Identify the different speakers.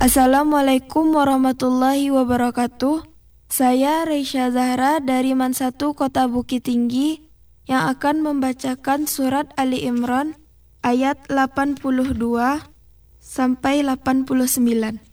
Speaker 1: Assalamualaikum warahmatullahi wabarakatuh. Saya Reisha Zahra dari Man 1 Kota Bukit Tinggi yang akan membacakan surat Ali Imran ayat 82 sampai 89.